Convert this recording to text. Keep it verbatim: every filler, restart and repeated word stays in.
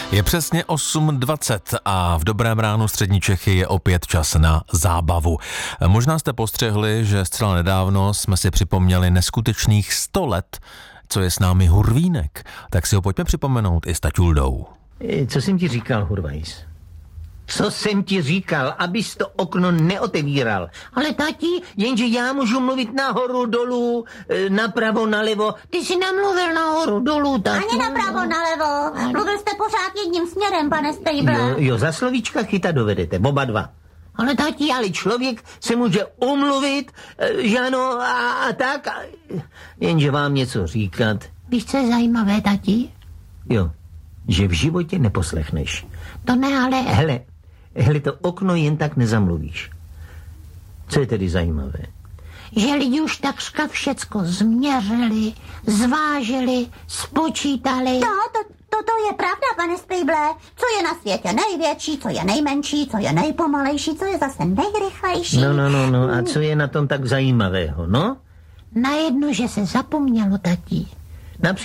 Je přesně osm dvacet a v dobrém ránu střední Čechy je opět čas na zábavu. Možná jste postřehli, že zcela nedávno jsme si připomněli neskutečných sto let, co je s námi Hurvínek. Tak si ho pojďme připomenout i s Taťuldou. Co jsem ti říkal, Hurvajs? Co jsem ti říkal, abys to okno neotevíral? Ale tati, jenže já můžu mluvit nahoru, dolů, napravo, nalevo. Ty jsi namluvil nahoru, dolů, tati. Ani napravo, nalevo. Mluvil jste pořád jedním směrem, pane Stejble. Jo, jo, za slovíčka chyta dovedete, oba dva. Ale tati, ale člověk se může umluvit, že ano, a, a tak. A, jenže vám něco říkat. Víš, co je zajímavé, tati? Jo, že v životě neposlechneš. To ne, ale... Hele, hele, to okno jen tak nezamluvíš. Co je tedy zajímavé? Že lidi už takřka všecko změřili, zvážili, spočítali. No, to, to, to je pravda, pane Stejble. Co je na světě největší, co je nejmenší, co je nejpomalejší, co je zase nejrychlejší. No, no, no, no, a co je na tom tak zajímavého, no? Na jedno, že se zapomnělo, tati. Například